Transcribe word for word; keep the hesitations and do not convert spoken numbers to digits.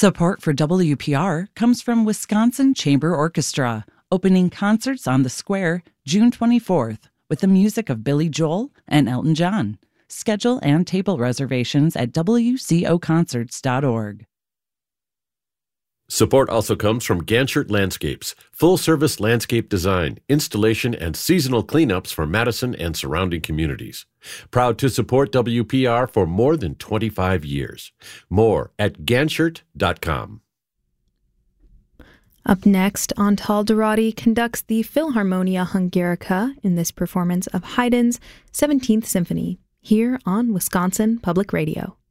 Support for W P R comes from Wisconsin Chamber Orchestra, opening concerts on the Square June twenty-fourth with the music of Billy Joel and Elton John. Schedule and table reservations at w c o concerts dot org. Support also comes from Ganchert Landscapes, full-service landscape design, installation, and seasonal cleanups for Madison and surrounding communities. Proud to support W P R for more than twenty-five years. More at ganchert dot com. Up next, Antal Dorati conducts the Philharmonia Hungarica in this performance of Haydn's seventeenth Symphony, here on Wisconsin Public Radio.